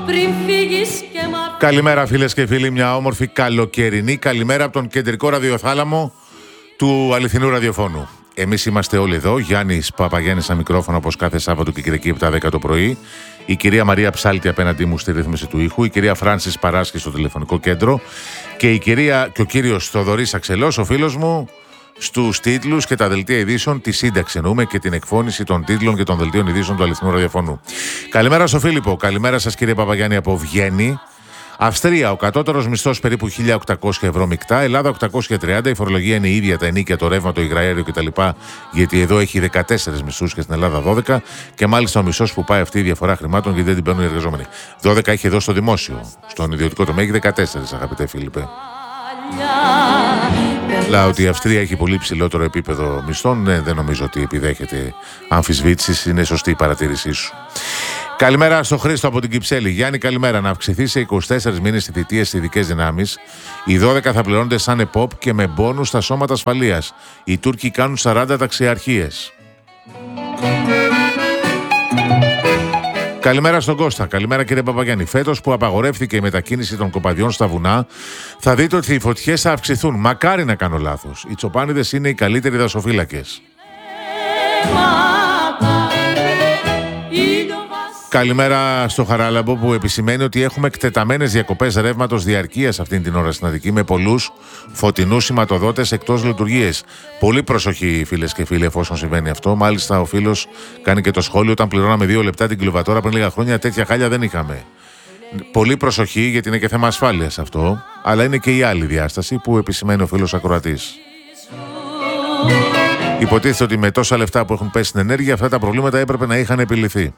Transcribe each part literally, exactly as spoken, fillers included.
Καλημέρα φίλες και φίλοι, μια όμορφη καλοκαιρινή καλημέρα από τον κεντρικό ραδιοθάλαμο του αληθινού ραδιοφώνου. Εμείς είμαστε όλοι εδώ, Γιάννης Παπαγιάννης στα μικρόφωνα όπως κάθε Σάββατο και Κυριακή επτά δέκα το πρωί. Η κυρία Μαρία Ψάλτη απέναντί μου στη ρύθμιση του ήχου, η κυρία Φράνσις Παράσχη στο τηλεφωνικό κέντρο και η κυρία και ο κύριος Θοδωρής Αξελός, ο φίλος μου, στους τίτλους και τα δελτία ειδήσεων, τη σύνταξη εννοούμε και την εκφώνηση των τίτλων και των δελτίων ειδήσεων του αληθινού ραδιοφώνου. Καλημέρα στο Φίλιππο, καλημέρα σας κύριε Παπαγιάννη από Βιέννη. Αυστρία, ο κατώτερος μισθός περίπου χίλια οκτακόσια ευρώ μεικτά. Ελλάδα οκτακόσια τριάντα. Η φορολογία είναι η ίδια, τα ενίκια, το ρεύμα, το υγραέριο κτλ. Γιατί εδώ έχει δεκατέσσερις μισθούς και στην Ελλάδα δώδεκα. Και μάλιστα ο μισθός που πάει αυτή η διαφορά χρημάτων γιατί δεν την παίρνουν οι εργαζόμενοι. δώδεκα έχει εδώ στο δημόσιο. Στον ιδιωτικό τομέα έχει δεκατέσσερα, αγαπητέ Φίλιππε. Λέω ότι η Αυστρία έχει πολύ ψηλότερο επίπεδο μισθών. Ναι, δεν νομίζω ότι επιδέχεται αμφισβήτηση. Είναι σωστή η παρατήρησή σου. Καλημέρα στο Χρήστο από την Κυψέλη. Γιάννη, καλημέρα. Να αυξηθεί σε είκοσι τέσσερις μήνες η θητεία στις ειδικές δυνάμεις. Οι δώδεκα θα πληρώνονται σαν ΕΠΟΠ και με μπόνους στα σώματα ασφαλείας. Οι Τούρκοι κάνουν σαράντα ταξιαρχίες. Καλημέρα στον Κώστα. Καλημέρα κύριε Παπαγιάννη. Φέτος που απαγορεύτηκε η μετακίνηση των κοπαδιών στα βουνά, θα δείτε ότι οι φωτιές θα αυξηθούν. Μακάρι να κάνω λάθος. Οι τσοπάνιδες είναι οι καλύτεροι δασοφύλακες. Καλημέρα στο Χαράλαμπο που επισημαίνει ότι έχουμε εκτεταμένες διακοπές ρεύματος διαρκείας αυτήν την ώρα στην Αττική με πολλούς φωτεινούς σηματοδότες εκτός λειτουργίες. Πολύ προσοχή φίλες και φίλοι εφόσον συμβαίνει αυτό. Μάλιστα ο φίλος κάνει και το σχόλιο: όταν πληρώναμε δύο λεπτά την κιλοβατόρα πριν λίγα χρόνια τέτοια χάλια δεν είχαμε. Πολύ προσοχή γιατί είναι και θέμα ασφάλειας αυτό, αλλά είναι και η άλλη διάσταση που επισημαίνει ο φίλος ακροατής. Υποτίθεται ότι με τόσα λεφτά που έχουν πέσει στην ενέργεια αυτά τα προβλήματα έπρεπε να είχαν επιληθεί.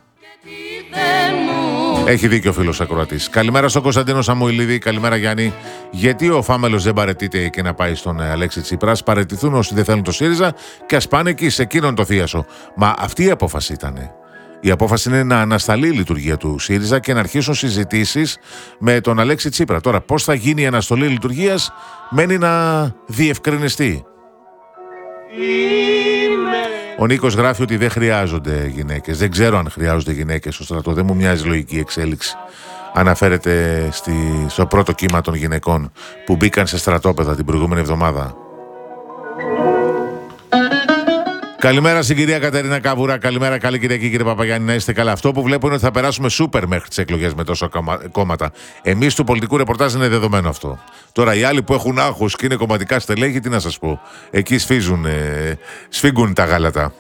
Έχει δίκιο ο φίλος ακροατής. Καλημέρα στον Κωνσταντίνο Σαμουηλίδη. Καλημέρα Γιάννη. Γιατί ο Φάμελος δεν παραιτείται και να πάει στον Αλέξη Τσίπρα? Ας παραιτηθούν όσοι δεν θέλουν το ΣΥΡΙΖΑ και ας πάνε εκεί σε εκείνον το θίασο. Μα αυτή η απόφαση ήταν. Η απόφαση είναι να ανασταλεί η λειτουργία του ΣΥΡΙΖΑ και να αρχίσουν συζητήσεις με τον Αλέξη Τσίπρα. Τώρα, πώς θα γίνει η αναστολή λειτουργίας μένει να διευκρινιστεί. Ο Νίκος γράφει ότι δεν χρειάζονται γυναίκες. Δεν ξέρω αν χρειάζονται γυναίκες στο στρατό. Δεν μου μοιάζει λογική εξέλιξη. Αναφέρεται στη, στο πρώτο κύμα των γυναικών που μπήκαν σε στρατόπεδα την προηγούμενη εβδομάδα. Καλημέρα στην κυρία Κατερίνα Καβουρά. Καλημέρα, καλή Κυριακή κύριε Παπαγιάννη. Να είστε καλά. Αυτό που βλέπω είναι ότι θα περάσουμε σούπερ μέχρι τις εκλογές με τόσα κόμματα. Εμείς του πολιτικού ρεπορτάζ είναι δεδομένο αυτό. Τώρα οι άλλοι που έχουν άγχος και είναι κομματικά στελέχη, τι να σας πω. Εκεί σφίζουν, ε, σφίγγουν τα γάλατα.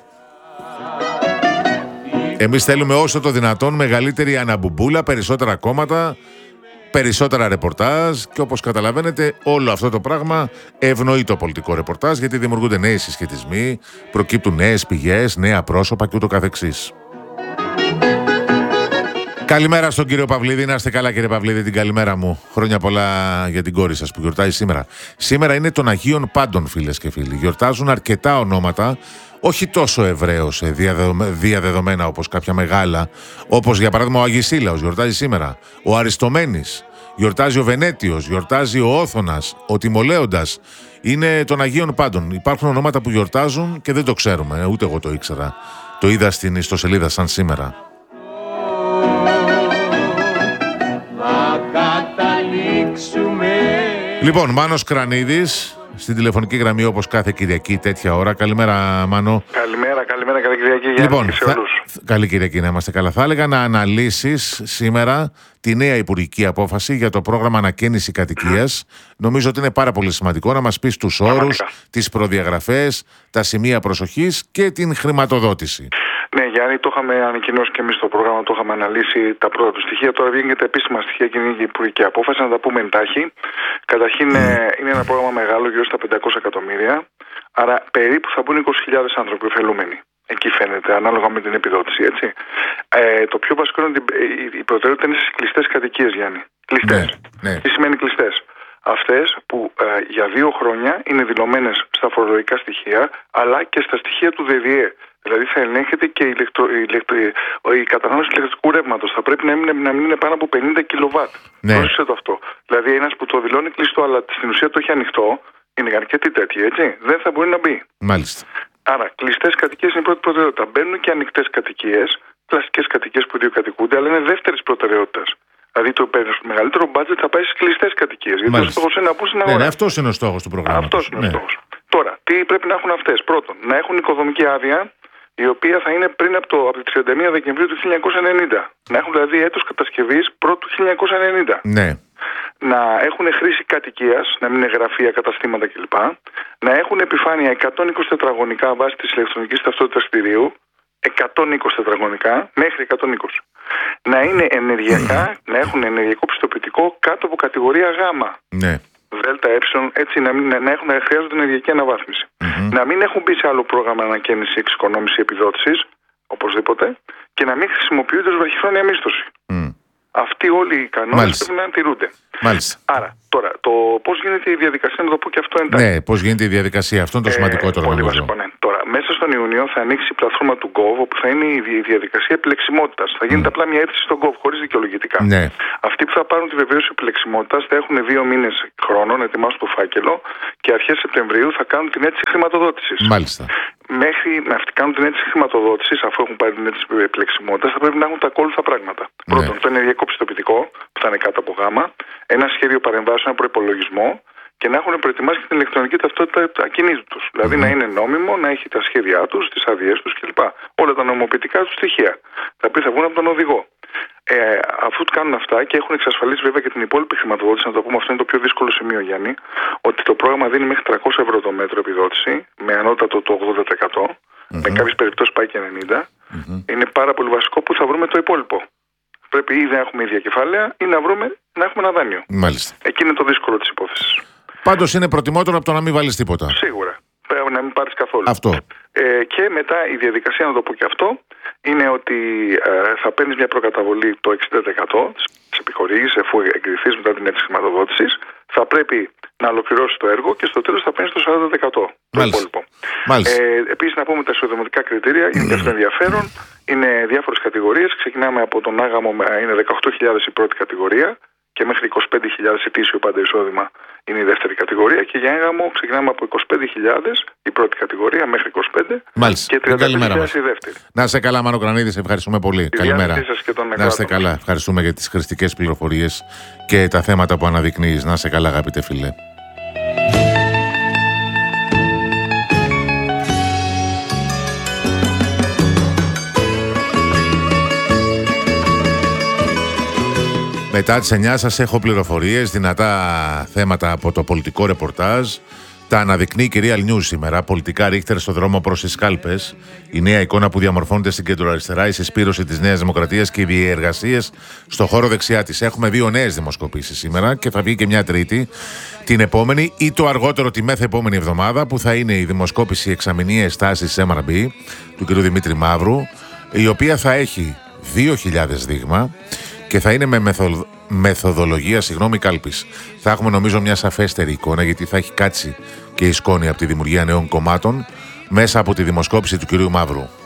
Εμείς θέλουμε όσο το δυνατόν μεγαλύτερη αναμπουμπούλα, περισσότερα κόμματα, περισσότερα ρεπορτάζ και όπως καταλαβαίνετε όλο αυτό το πράγμα ευνοεί το πολιτικό ρεπορτάζ γιατί δημιουργούνται νέοι συσχετισμοί, προκύπτουν νέες πηγές, νέα πρόσωπα και ούτω καθεξής. Καλημέρα στον κύριο Παυλίδη. Να είστε καλά κύριε Παυλίδη, την καλημέρα μου. Χρόνια πολλά για την κόρη σας που γιορτάζει σήμερα. Σήμερα είναι των Αγίων Πάντων φίλες και φίλοι. Γιορτάζουν αρκετά ονόματα, όχι τόσο ευρέως διαδεδομένα όπως κάποια μεγάλα, όπως για παράδειγμα ο Αγισίλαος γιορτάζει σήμερα, ο Αριστομένης, γιορτάζει ο Βενέτιος, γιορτάζει ο Όθωνας, ο Τιμολέοντας. Είναι των Αγίων Πάντων. Υπάρχουν ονόματα που γιορτάζουν και δεν το ξέρουμε, ούτε εγώ το ήξερα. Το είδα στην ιστοσελίδα σαν σήμερα. Λοιπόν, Μάνος Κρανίδης στην τηλεφωνική γραμμή όπως κάθε Κυριακή τέτοια ώρα. Καλημέρα Μάνο. Καλημέρα, καλημέρα, καλή Κυριακή για λοιπόν, σε όλους. Θα... Καλή Κυριακή να είμαστε καλά. Θα έλεγα να αναλύσεις σήμερα τη νέα υπουργική απόφαση για το πρόγραμμα ανακαίνιση κατοικίας. Mm. Νομίζω ότι είναι πάρα πολύ σημαντικό να μας πεις τους όρους, τις προδιαγραφές, τα σημεία προσοχής και την χρηματοδότηση. Ναι, Γιάννη, το είχαμε ανακοινώσει και εμείς στο πρόγραμμα, το είχαμε αναλύσει τα πρώτα του στοιχεία. Τώρα βγαίνει και τα επίσημα στοιχεία και είναι η υπουργική απόφαση. Να τα πούμε εντάχει. Καταρχήν, mm. είναι ένα πρόγραμμα μεγάλο, γύρω στα πεντακόσια εκατομμύρια. Άρα, περίπου θα μπουν είκοσι χιλιάδες άνθρωποι ωφελούμενοι. Εκεί φαίνεται, ανάλογα με την επιδότηση, έτσι. Ε, το πιο βασικό είναι ότι η προτεραιότητα είναι στις κλειστές κατοικίες, Γιάννη. Κλειστές. Ναι, ναι. Τι σημαίνει κλειστές? Αυτές που ε, για δύο χρόνια είναι δηλωμένες στα φορολογικά στοιχεία, αλλά και στα στοιχεία του ΔΔΕ. Δηλαδή θα ελέγχεται και η, ηλεκτρο, η, ηλεκτρο, η κατανάλωση ηλεκτρικού ρεύματος. Θα πρέπει να μην, να μην είναι πάνω από πενήντα κιλοβάτ. Ναι. Πρόσεξε το αυτό. Δηλαδή ένας που το δηλώνει κλειστό, αλλά στην ουσία το έχει ανοιχτό, είναι αρκετή τέτοια, έτσι. Δεν θα μπορεί να μπει. Μάλιστα. Άρα κλειστές κατοικίες είναι η πρώτη προτεραιότητα. Μπαίνουν και ανοιχτές κατοικίες, κλασικές κατοικίες που ιδιοκατοικούνται, αλλά είναι δεύτερης προτεραιότητας. Δηλαδή το μεγαλύτερο μπάτζετ θα πάει στις κλειστές κατοικίες. Γιατί ο στόχος είναι να μπουν στην αγορά. Ναι, αυτός είναι ο στόχος του προγράμματος. Αυτός είναι ναι. ο στόχος. Τώρα, τι πρέπει να έχουν αυτές? Πρώτον, να έχουν οικοδομική άδεια, η οποία θα είναι πριν από, το, από τη τριάντα μία Δεκεμβρίου του χίλια εννιακόσια ενενήντα. Να έχουν δηλαδή έτος κατασκευής πρώτου χίλια εννιακόσια ενενήντα. Ναι. Να έχουν χρήση κατοικίας, να μην είναι γραφεία, καταστήματα κλπ. Να έχουν επιφάνεια εκατόν είκοσι τετραγωνικά βάσει της ηλεκτρονικής ταυτότητας κτηρίου. εκατόν είκοσι τετραγωνικά μέχρι εκατόν είκοσι. Να είναι ενεργειακά, να έχουν ενεργειακό πιστοποιητικό κάτω από κατηγορία Γ. Ναι. Δέλτα, ε, έτσι να, μην, να, έχουν, να χρειάζονται ενεργειακή αναβάθμιση. Mm-hmm. Να μην έχουν μπει σε άλλο πρόγραμμα ανακαίνιση, εξοικονόμηση, επιδότησης, οπωσδήποτε, και να μην χρησιμοποιούνται ως βραχυχρόνια μίσθωση. Mm. Αυτοί όλοι οι κανόνες πρέπει να τηρούνται. Μάλιστα. Άρα, τώρα, το πώς γίνεται η διαδικασία, να το πω και αυτό εντάξει. Ναι, πώς γίνεται η διαδικασία, αυτό είναι το σημαντικότερο. Ε, πολύ βασικό, ναι. Τώρα, μέσα στον Ιούνιο θα ανοίξει η πλατφόρμα του Gov, όπου θα είναι η διαδικασία επιλεξιμότητας. Θα γίνεται mm. απλά μια αίτηση στον Gov, χωρίς δικαιολογητικά. Ναι. Αυτοί που θα πάρουν τη βεβαίωση επιλεξιμότητας θα έχουν δύο μήνες χρόνο να ετοιμάσουν το φάκελο και αρχές Σεπτεμβρίου θα κάνουν την αίτηση χρηματοδότησης. Μάλιστα. Μέχρι να κάνουν την αίτηση χρηματοδότησης, αφού έχουν πάρει την αίτηση επιλεξιμότητας, θα πρέπει να έχουν τα ακόλουθα πράγματα. Ναι. Πρώτον, το ενεργειακό πιστοποιητικό, που θα είναι κάτω από γάμα, ένα σχέδιο παρεμβάσεων, ένα προϋπολογισμό και να έχουν προετοιμάσει την ηλεκτρονική ταυτότητα ακινήτου τους. Δηλαδή mm-hmm. να είναι νόμιμο, να έχει τα σχέδιά τους, τις αδειές τους κλπ. Όλα τα νομοποιητικά τους στοιχεία, τα οποία θα βγουν από τον οδηγό. Ε, αφού κάνουν αυτά και έχουν εξασφαλίσει βέβαια και την υπόλοιπη χρηματοδότηση, να το πούμε, αυτό είναι το πιο δύσκολο σημείο, Γιάννη, ότι το πρόγραμμα δίνει μέχρι τριακόσια ευρώ το μέτρο επιδότηση, με ανώτατο το ογδόντα τοις εκατό, mm-hmm. με κάποιες περιπτώσεις πάει και ενενήντα τοις εκατό. Mm-hmm. Είναι πάρα πολύ βασικό που θα βρούμε το υπόλοιπο. Πρέπει ή να έχουμε ίδια κεφάλαια ή να βρούμε να έχουμε ένα δάνειο. Μάλιστα. Εκεί είναι το δύσκολο της υπόθεσης. Πάντως είναι προτιμότερο από το να μην βάλεις τίποτα. Σίγουρα. Πρέπει να μην πάρεις καθόλου. Αυτό. Ε, και μετά η διαδικασία, να το πω και αυτό, είναι ότι ε, θα παίρνεις μια προκαταβολή το εξήντα τοις εκατό της επιχορήγησης, αφού εγκριθείς μετά την αίτηση χρηματοδότησης. Θα πρέπει να ολοκληρώσεις το έργο και στο τέλος θα παίρνεις το σαράντα τοις εκατό. Μάλιστα. Το Μάλιστα. Ε, επίσης να πούμε τα ισοδημοτικά κριτήρια, είναι και αυτό ενδιαφέρον. Είναι διάφορες κατηγορίες. Ξεκινάμε από τον άγαμο, είναι δεκαοκτώ χιλιάδες η πρώτη κατηγορία και μέχρι είκοσι πέντε χιλιάδες ετήσιο πάντα εισόδημα είναι η δεύτερη κατηγορία. Και για έγγαμο ξεκινάμε από είκοσι πέντε χιλιάδες η πρώτη κατηγορία μέχρι είκοσι πέντε. Μάλιστα. Και τριάντα πέντε χιλιάδες η δεύτερη. Να είσαι καλά, Μάνο Κρανίδη, σε ευχαριστούμε πολύ. Η Καλημέρα. Να είστε καλά. Ευχαριστούμε για τις χρηστικές πληροφορίες και τα θέματα που αναδεικνύεις. Να είσαι καλά, αγαπητέ φίλε. Μετά τις εννιά σας έχω πληροφορίες, δυνατά θέματα από το πολιτικό ρεπορτάζ. Τα αναδεικνύει η κυρία News σήμερα. Πολιτικά ρίχτερ στο δρόμο προς τις κάλπες. Η νέα εικόνα που διαμορφώνεται στην κεντροαριστερά, η συσπήρωση της Νέας Δημοκρατίας και οι διεργασίες στο χώρο δεξιά της. Έχουμε δύο νέες δημοσκοπήσεις σήμερα και θα βγει και μια τρίτη την επόμενη ή το αργότερο τη μεθεπόμενη εβδομάδα, που θα είναι η δημοσκόπηση εξαμηνίες τάσης εμ αρ μπι του κ. Δημήτρη Μαύρου, η οποία θα έχει δύο χιλιάδες δείγμα και θα είναι με μεθο... μεθοδολογία συγγνώμη, κάλπης. Θα έχουμε νομίζω μια σαφέστερη εικόνα, γιατί θα έχει κάτσει και η σκόνη από τη δημιουργία νέων κομμάτων μέσα από τη δημοσκόπηση του κυρίου Μαύρου.